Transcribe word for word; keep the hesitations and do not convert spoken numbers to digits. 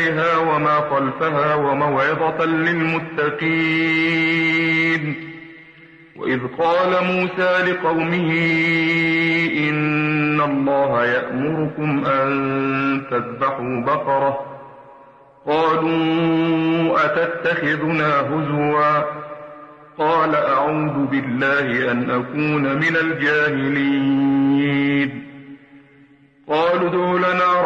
يديها وما خلفها وموعظة للمتقين. وإذ قال موسى لقومه إن الله يأمركم أن تذبحوا بقرة قالوا أتتخذنا هزوا قال أعوذ بالله أن أكون من الجاهلين. قالوا ادع لنا